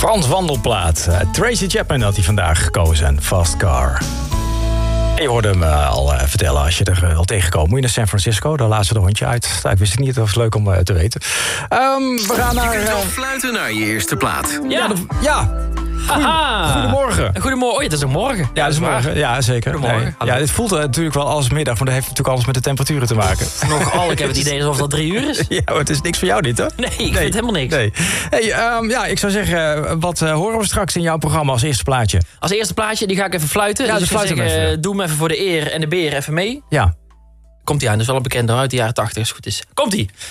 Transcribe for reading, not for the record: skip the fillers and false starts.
Frans Wandelplaat. Tracy Chapman had hij vandaag gekozen. Fast Car. En je hoorde hem al vertellen, als je er al tegenkomt. Moet je naar San Francisco, daar laten ze de hondje uit. Ik wist het niet, dat was leuk om te weten. We gaan naar... Je kunt wel fluiten naar je eerste plaat. Ja. Goedemorgen. Goedemorgen. Oh ja, dat is ook morgen. Ja, dat is morgen. Ja, zeker. Goedemorgen. Nee. Ja, dit voelt natuurlijk wel als middag, maar dat heeft natuurlijk alles met de temperaturen te maken. Nogal, ik heb het idee alsof dat 3 uur is. Ja, maar het is niks voor jou dit, hè? Nee, ik vind helemaal niks. Nee. Hey, ik zou zeggen, wat horen we straks in jouw programma als eerste plaatje? Als eerste plaatje, die ga ik even fluiten. Ja, dus dus ik zou fluit hem zeggen, even. doe hem even voor de eer en de beer even mee. Ja. Komt-ie aan, dat is wel een bekende uit de jaren 80, als het goed is. Komt-ie.